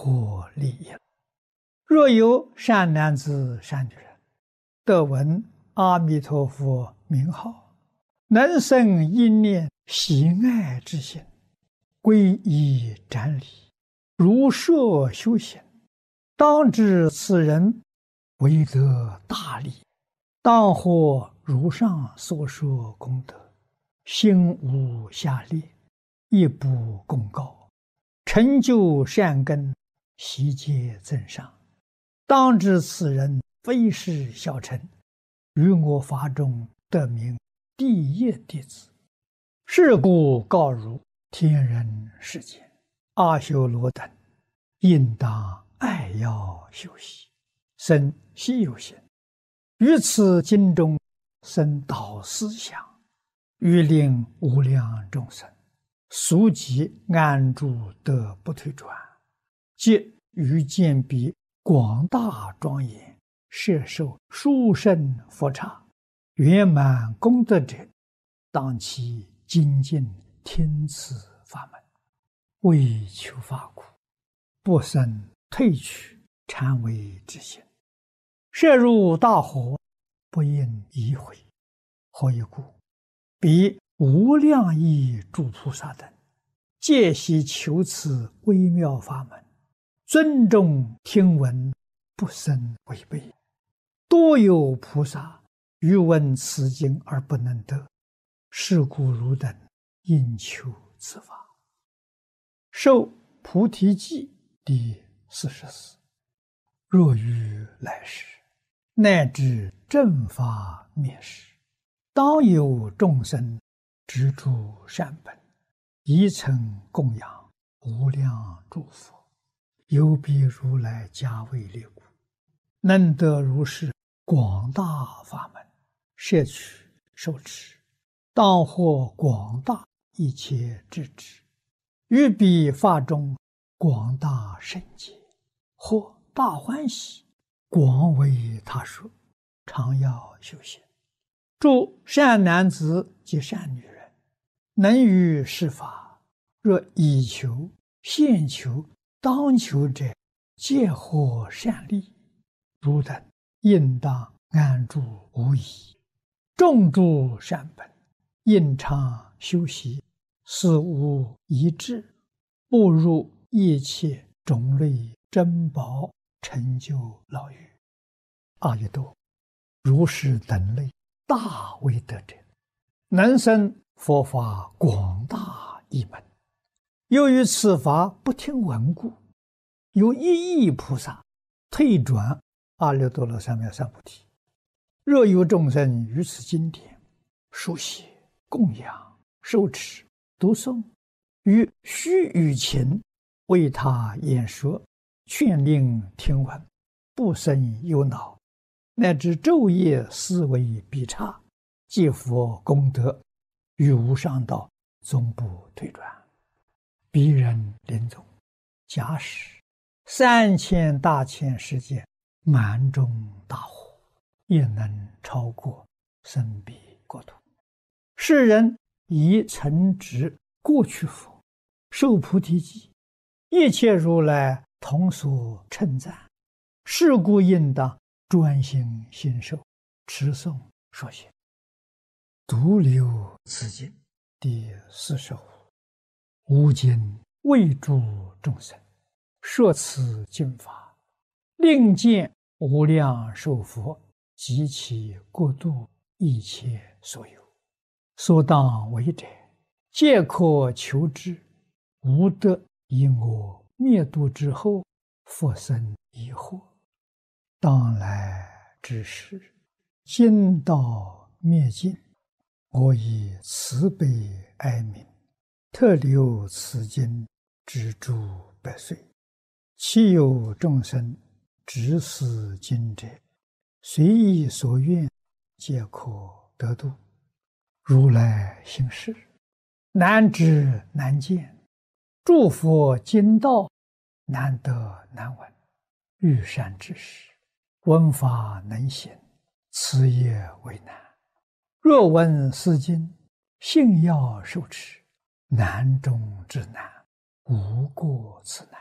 获利益。若有善男子、善女人，得闻阿弥陀佛名号，能生一念喜爱之心，皈依瞻礼，如设修行，当知此人为得大利，当获如上所说功德，心无下劣，亦不公告，成就善根，悉皆增上。当知此人非是小乘，于我法中得名第一弟子。是故告汝天人世间，阿修罗等，应当爱要修习，生希有行，于此经中生导思想，欲令无量众生速即安住得不退转，即于见彼广大庄严，摄受殊胜佛刹，圆满功德者，当其精进听此法门，为求法苦，不生退去禅为之心。摄入大火，不应移回。何以故？彼无量亿诸菩萨等，皆悉求此微妙法门，尊重听闻，不生违背。多有菩萨欲闻此经而不能得，是故汝等应求此法。受菩提记第44。若于来世，乃至正法灭世，当有众生执著善本，宜曾供养无量诸佛，有彼如来加为列故，能得如是广大法门，摄取受持，当获广大一切智智，于彼法中广大圣解，或大欢喜，广为他说，常要修行。诸善男子及善女人，能于是法，若以求、现求、当求者，皆获善利。汝等应当安住无疑，种诸善本，应常修习，死无遗志，步入一切种类珍宝，成就老狱。阿逸多，如是等类大威德者，能生佛法广大一门。由于此法不听闻故，有一亿菩萨退转阿耨多罗三藐三菩提。若有众生于此经典书写、供养、受持、读诵，于须臾前为他演说，劝令听闻，不生忧恼，乃至昼夜思维必差，皆佛功德，于无上道终不退转。彼人临终，假使3000大千世界满中大火，也能超过生彼国土。世人以曾执过去佛，受菩提记，一切如来同所称赞。是故应当专心信受，持诵说学。独留此经第45。吾今为诸众生说此经法，令见无量寿佛及其国度一切所有，所当为者，皆可求之，无得以我灭度之后复生疑惑。当来之时，经道灭尽，我以慈悲哀悯，特留此经之诸百岁。其有众生执此经者，随意所愿，皆可得度。如来行事，难知难见，诸佛经道难得难闻。欲善知识，闻法能行，此也为难。若闻斯经，信要受持，难中之难，无过此难。